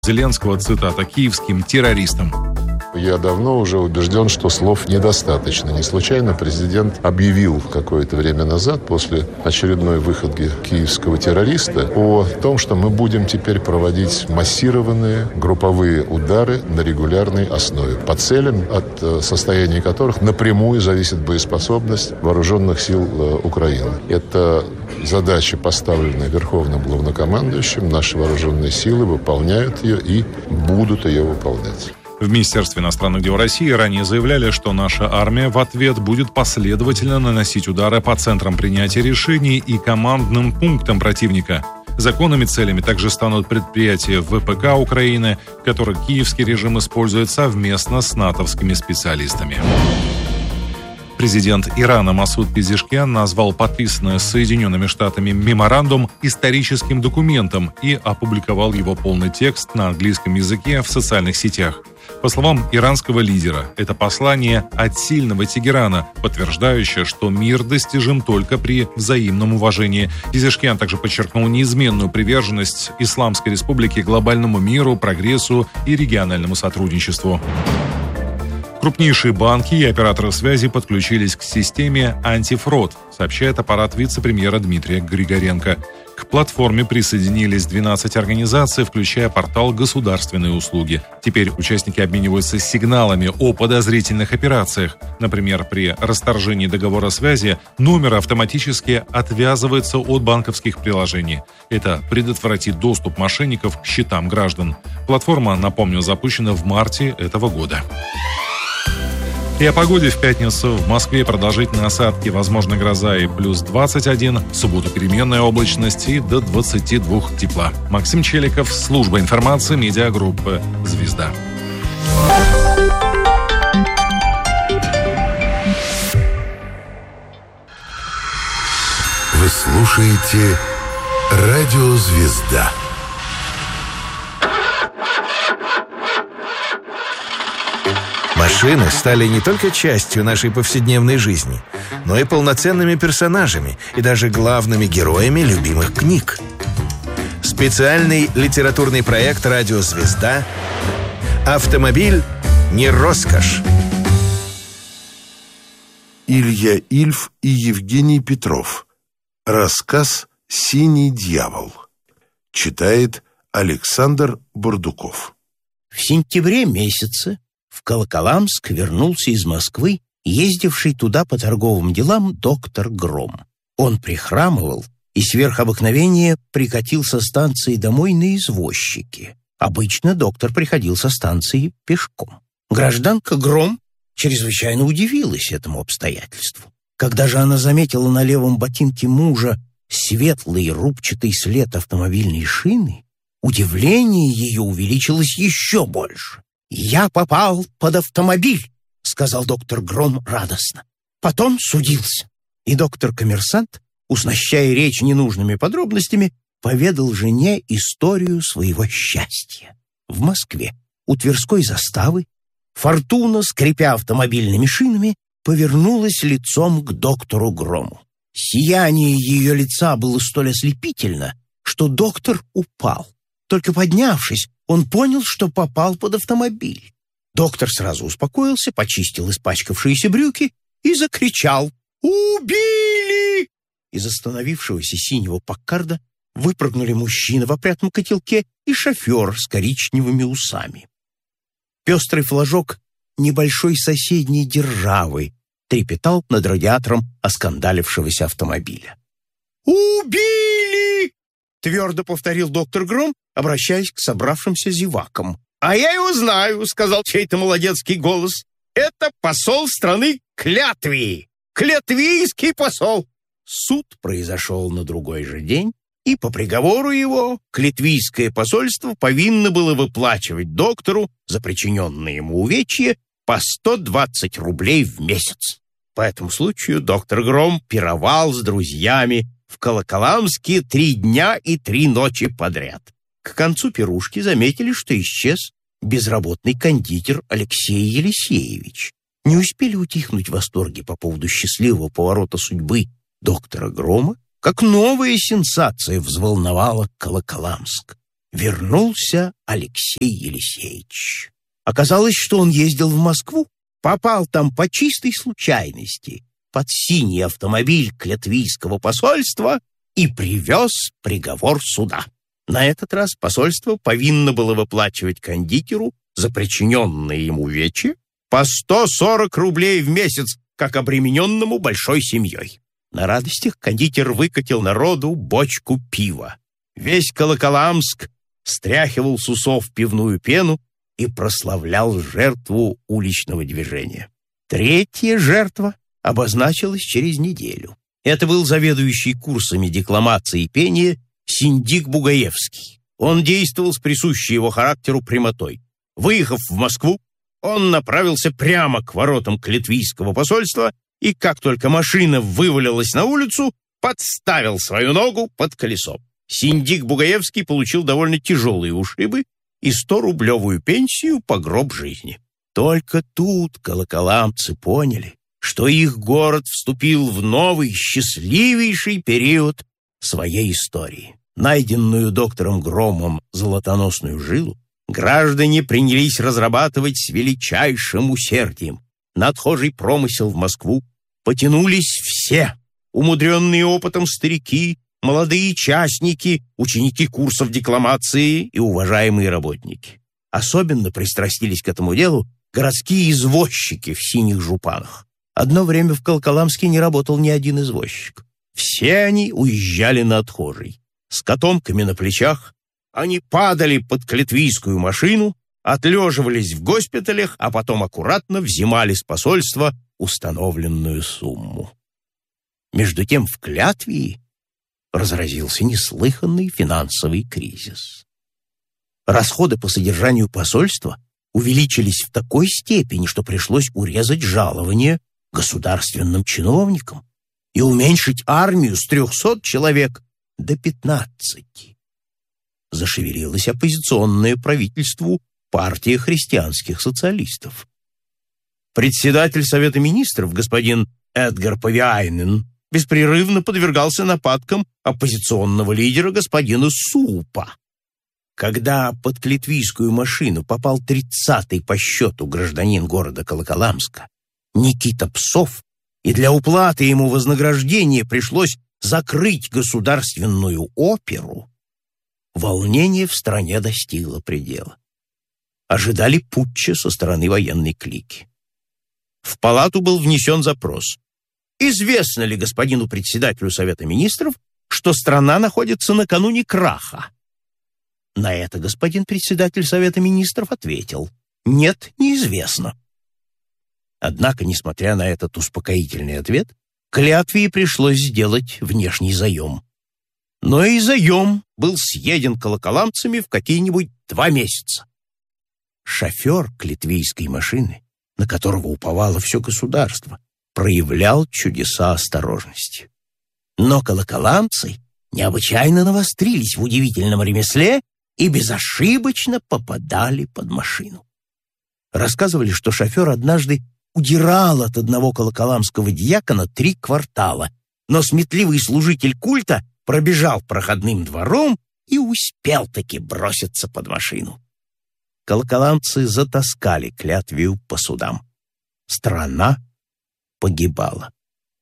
Зеленского, цитата, «киевским террористам». Я давно уже убежден, что слов недостаточно. Не случайно президент объявил какое-то время назад, после очередной выходки киевского террориста, о том, что мы будем теперь проводить массированные групповые удары на регулярной основе, по целям, от состояния которых напрямую зависит боеспособность вооруженных сил Украины. Это задача, поставленная Верховным Главнокомандующим. Наши вооруженные силы выполняют ее и будут ее выполнять. В Министерстве иностранных дел России ранее заявляли, что наша армия в ответ будет последовательно наносить удары по центрам принятия решений и командным пунктам противника. Законными целями также станут предприятия ВПК Украины, которые киевский режим использует совместно с натовскими специалистами. Президент Ирана Масуд Пезешкиан назвал подписанный с Соединенными Штатами меморандум историческим документом и опубликовал его полный текст на английском языке в социальных сетях. По словам иранского лидера, это послание от сильного Тегерана, подтверждающее, что мир достижим только при взаимном уважении. Пезешкиан также подчеркнул неизменную приверженность Исламской Республики глобальному миру, прогрессу и региональному сотрудничеству. Крупнейшие банки и операторы связи подключились к системе «Антифрод», сообщает аппарат вице-премьера Дмитрия Григоренко. К платформе присоединились 12 организаций, включая портал «Государственные услуги». Теперь участники обмениваются сигналами о подозрительных операциях. Например, при расторжении договора связи номер автоматически отвязывается от банковских приложений. Это предотвратит доступ мошенников к счетам граждан. Платформа, напомню, запущена в марте этого года. И о погоде в пятницу. В Москве продолжительные осадки, возможна гроза и плюс 21. В субботу переменная облачность и до 22 тепла. Максим Челиков, служба информации, медиагруппы «Звезда». Вы слушаете «Радио Звезда». Машины стали не только частью нашей повседневной жизни, но и полноценными персонажами и даже главными героями любимых книг. Специальный литературный проект «Радио Звезда» «Автомобиль не роскошь». Илья Ильф и Евгений Петров. Рассказ «Синий дьявол». Читает Александр Бурдуков. В сентябре месяце в Волоколамск вернулся из Москвы ездивший туда по торговым делам доктор Гром. Он прихрамывал и сверх обыкновения прикатил со станции домой на извозчике. Обычно доктор приходил со станции пешком. Гражданка Гром чрезвычайно удивилась этому обстоятельству. Когда же она заметила на левом ботинке мужа светлый рубчатый след автомобильной шины, удивление ее увеличилось еще больше. «Я попал под автомобиль», — сказал доктор Гром радостно. Потом судился. И доктор-коммерсант, уснащая речь ненужными подробностями, поведал жене историю своего счастья. В Москве, у Тверской заставы, Фортуна, скрипя автомобильными шинами, повернулась лицом к доктору Грому. Сияние ее лица было столь ослепительно, что доктор упал. Только поднявшись, он понял, что попал под автомобиль. Доктор сразу успокоился, почистил испачкавшиеся брюки и закричал: «Убили!» Из остановившегося синего Паккарда выпрыгнули мужчина в опрятном котелке и шофер с коричневыми усами. Пестрый флажок небольшой соседней державы трепетал над радиатором оскандалившегося автомобиля. «Убили!» — твердо повторил доктор Гром, обращаясь к собравшимся зевакам. «А я его знаю», — сказал чей-то молодецкий голос. «Это посол страны Клятвии, клятвийский посол». Суд произошел на другой же день, и по приговору его клятвийское посольство повинно было выплачивать доктору за причиненные ему увечья по 120 рублей в месяц. По этому случаю доктор Гром пировал с друзьями в Волоколамске 3 дня и 3 ночи подряд. К концу пирушки заметили, что исчез безработный кондитер Алексей Елисеевич. Не успели утихнуть восторги по поводу счастливого поворота судьбы доктора Грома, как новая сенсация взволновала Волоколамск. вернулся Алексей Елисеевич. Оказалось, что он ездил в Москву, попал там по чистой случайности под синий автомобиль Клятвийского посольства и привез приговор суда. На этот раз посольство повинно было выплачивать кондитеру за причиненные ему вечи по 140 рублей в месяц, как обремененному большой семьей. На радостях кондитер выкатил народу бочку пива. Весь Колоколамск стряхивал с усов пивную пену и прославлял жертву уличного движения. Третья жертва обозначилась через неделю. Это был заведующий курсами декламации и пения Синдик Бугаевский. Он действовал с присущей его характеру прямотой. Выехав в Москву, он направился прямо к воротам Клятвийского посольства и, как только машина вывалилась на улицу, подставил свою ногу под колесо. Синдик Бугаевский получил довольно тяжелые ушибы и 100-рублевую пенсию по гроб жизни. Только тут колоколамцы поняли, что их город вступил в новый, счастливейший период своей истории. Найденную доктором Громом золотоносную жилу граждане принялись разрабатывать с величайшим усердием. На отхожий промысел в Москву потянулись все, умудренные опытом старики, молодые частники, ученики курсов декламации и уважаемые работники. Особенно пристрастились к этому делу городские извозчики в синих жупанах. Одно время в Колоколамске не работал ни один извозчик. Все они уезжали на отхожий. С котомками на плечах они падали под клятвийскую машину, отлеживались в госпиталях, а потом аккуратно взимали с посольства установленную сумму. Между тем в Клятвии разразился неслыханный финансовый кризис. Расходы по содержанию посольства увеличились в такой степени, что пришлось урезать жалования государственным чиновникам и уменьшить армию с 300 человек до 15. Зашевелилось оппозиционное правительству партия христианских социалистов. Председатель Совета министров господин Эдгар Павиайнен беспрерывно подвергался нападкам оппозиционного лидера господина Супа. Когда под клятвийскую машину попал 30-й по счету гражданин города Колоколамска Никита Псов, и для уплаты ему вознаграждения пришлось закрыть государственную оперу, волнение в стране достигло предела. Ожидали путча со стороны военной клики. В палату был внесен запрос. Известно ли господину председателю Совета министров, что страна находится накануне краха? На это господин председатель Совета министров ответил: нет, неизвестно. Однако, несмотря на этот успокоительный ответ, Клятвии пришлось сделать внешний заем. Но и заем был съеден колоколамцами в какие-нибудь 2 месяца. Шофер клятвийской машины, на которого уповало все государство, проявлял чудеса осторожности. Но колоколамцы необычайно навострились в удивительном ремесле и безошибочно попадали под машину. Рассказывали, что шофер однажды удирал от одного колоколамского дьякона 3 квартала, но сметливый служитель культа пробежал проходным двором и успел-таки броситься под машину. Колоколамцы затаскали Клятвию по судам. Страна погибала.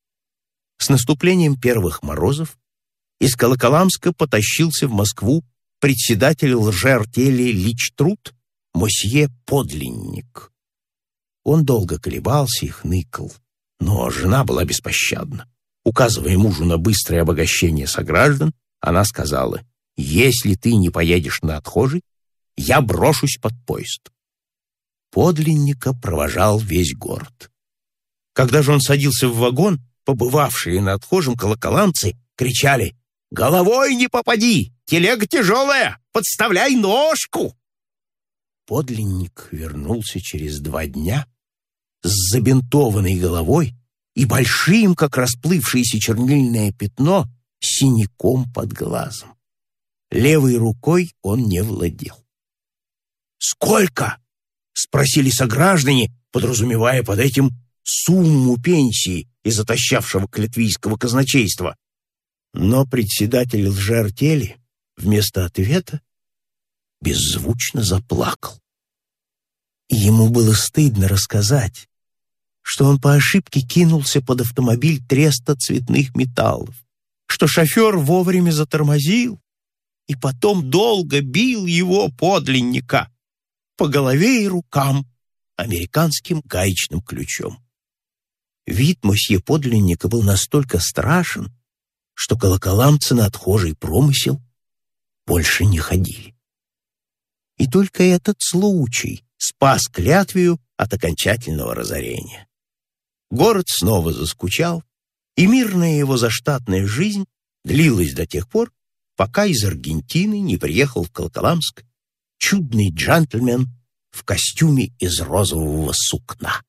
С наступлением первых морозов из Колоколамска потащился в Москву председатель лжеартели Личтруд мосье Подлинник. Он долго колебался и хныкал, но жена была беспощадна. Указывая мужу на быстрое обогащение сограждан, она сказала: «Если ты не поедешь на отхожий, я брошусь под поезд». Подлинника провожал весь город. Когда же он садился в вагон, побывавшие на отхожем колоколамцы кричали: «Головой не попади! Телега тяжелая! Подставляй ножку!» Подлинник вернулся через 2 дня с забинтованной головой и большим, как расплывшееся чернильное пятно, синяком под глазом. Левой рукой он не владел. «Сколько?» — спросили сограждане, подразумевая под этим сумму пенсии из отощавшего клятвийского казначейства. Но председатель лжеартели вместо ответа беззвучно заплакал. И ему было стыдно рассказать, что он по ошибке кинулся под автомобиль треста цветных металлов, что шофер вовремя затормозил и потом долго бил его подлинника по голове и рукам американским гаечным ключом. Вид мосье подлинника был настолько страшен, что колоколамцы на отхожий промысел больше не ходили. И только этот случай спас Клятвию от окончательного разорения. Город снова заскучал, и мирная его заштатная жизнь длилась до тех пор, пока из Аргентины не приехал в Волоколамск чудный джентльмен в костюме из розового сукна.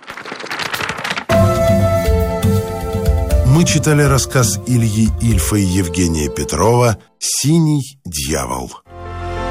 Мы читали рассказ Ильи Ильфа и Евгения Петрова «Синий дьявол».